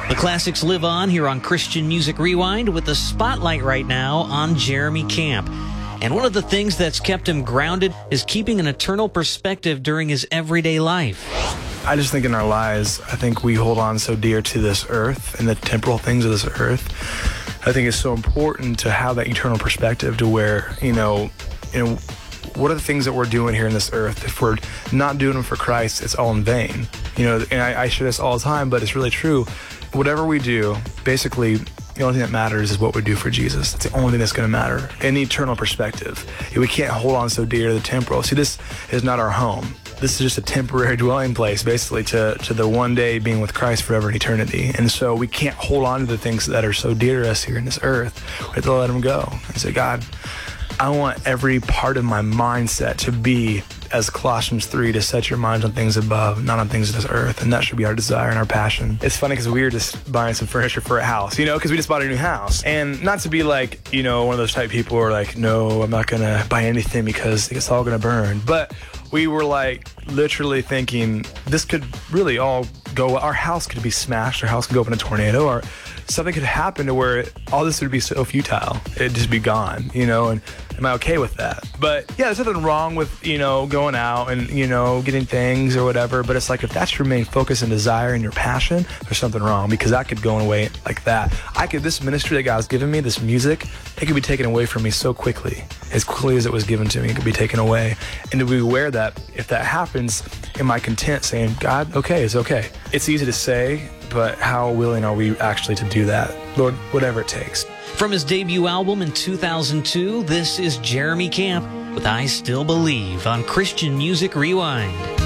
The classics live on here on Christian Music Rewind with the spotlight right now on Jeremy Camp. And one of the things that's kept him grounded is keeping an eternal perspective during his everyday life. I just think in our lives, I think we hold on so dear to this earth and the temporal things of this earth. I think it's so important to have that eternal perspective to where, what are the things that we're doing here in this earth? If we're not doing them for Christ, it's all in vain. And I share this all the time, but it's really true. Whatever we do, basically, the only thing that matters is what we do for Jesus. It's the only thing that's going to matter in the eternal perspective. We can't hold on so dear to the temporal. See, this is not our home. This is just a temporary dwelling place, basically, to the one day being with Christ forever in eternity. And so we can't hold on to the things that are so dear to us here in this earth. We have to let them go and say, God, I want every part of my mindset to be, as Colossians 3, to set your minds on things above, not on things of this earth. And that should be our desire and our passion. It's funny because we were just buying some furniture for a house, because we just bought a new house. And not to be like, one of those type people who are like, no, I'm not going to buy anything because it's all going to burn. But we were like literally thinking this could really all go, our house could be smashed, our house could go up in a tornado, or something could happen to where all this would be so futile. It'd just be gone, and am I okay with that? But yeah, there's nothing wrong with, going out and, getting things or whatever. But it's like, if that's your main focus and desire and your passion, there's something wrong, because I could go away like that. This ministry that God's given me, this music, it could be taken away from me so quickly as it was given to me. It could be taken away. And to be aware that if that happens, am I content saying, God, okay, it's okay. It's easy to say, but how willing are we actually to do that? Lord, whatever it takes. From his debut album in 2002, this is Jeremy Camp with I Still Believe on Christian Music Rewind.